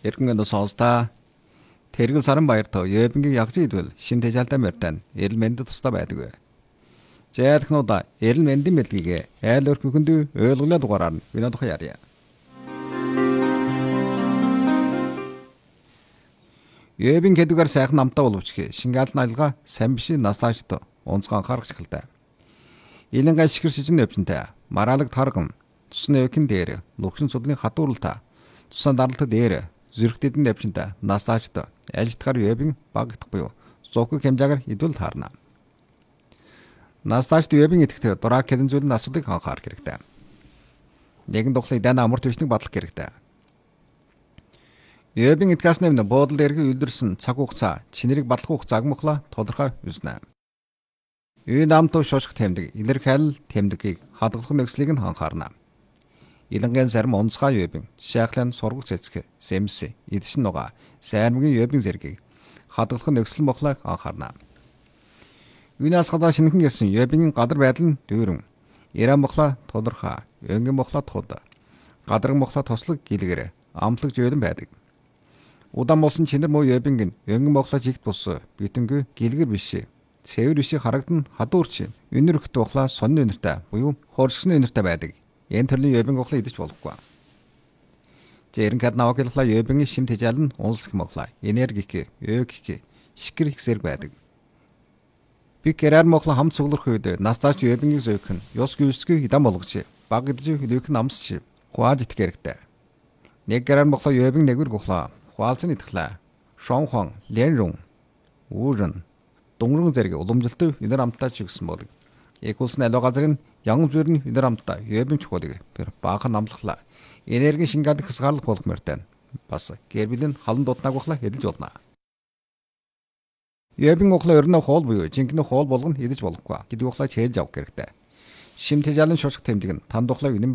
Эргэн сонсдаа тэргэл саран баяртаа Ёбингийн ягж идвэл шимтэй жалтай мэртэн эрэл мэндэ тустай байдаг. Жаалхнуудаа эрэл мэндийн мэдлэгийг айл өрхмөнд ойлгуулаад дугаараар нь вино тухай ярья. Ёбин гэдгээр сайхан намтаа боловч шингаал наалга сайн биш насаачд онцгой анхаарах эхэлдэг. Илэнгай шигэр шижин өвчнтэй мараалаг тарган тусны өвчин дээр лөгшин судлын хатууралтай тусан даралтад дээр зүрхтэдэн дэвчэнтэй насаачд ажилтгаар Ёбин багтах буюу зовхог хэмжээгээр идвэл таарна. Насаачд Ёбин идэхдээ дураа хэдэн зүйлийн асуудыг анхаарах хэрэгтэй. Нэгэн тухлыг дан амар төвчнийг бодлох хэрэгтэй. Ёбин итгэс нэмнэ буудал дээрхи үлдэрсэн цаг хугацаа чинэрийг батлах хугацааг мөхлө тодорхой үзнэ. Үй намтуу шошх тэмдэг илэрхийлэл тэмдгийг хадгалах нөхцөлийг нь анхаарна. Илэнгийн зарим онцгой Ёбин шахлын сургах цэцэг сэмс эдшин нуга сайрмгийн Ёбин зэргийг хадгалах нөхцөл мөхлөг анхаарна. Юунаас гадаа шинхэн гэсэн Ёбин гадар байдал нь дүүрэн Иран мөхлө тодорхой өнгийн мөхлө тод гадар мөхлө тослог гэлгэр амтлаг жийлэн байдаг. Удаан болсон чинэр муу Ёбин өнгийн мөхлө жигт бус бүтэнгүй гэлгэр биш цэвэр иши харагдан хадуурч өнөрөхт ухлаа сонны өнөртэй буюу хорсгоны өнөртэй байдаг. Энэ төрлийн Ёбин ухлаа идэж болохгүй. Зэрэн кад наваглалаа Ёбингийн шим тэжаал нь унслах моглаа. Энергик, ёгик, шикэр их зэрэг байдаг. Би гэрээр моглоо хам цуглах үед настаач Ёбингийн зөөх нь ёс гүйсгүй хидам болгож баг идэж хөлөөх нь амсч хуаад итг хэрэгтэй. Нэг гэрээр моглоо Ёбин нэгүр гухлаа. Хуалцсан итглаа. Шонхон, ленрун, уурн, дунгрын зэрэг уламжлалтай өнөр амттай ч гэсэн болог. Экулс нэло газрын янган зүрийн өнөр амттай Ёбин чухдаг. Тэр баахан амлахлаа. Энерги шингээд хасгаарлах болгомортой. Бас гэрбилийн халан дутнаг бахла хэдэж болно. Ёбин ухлаа өрнө хоол буюу жинхэнэ хоол болгоно хэдэж болохгүй. Гэдэг ухлаа чэйлж авах хэрэгтэй. Шим тэжаалын шошго тэмдэг нь танд ухлаа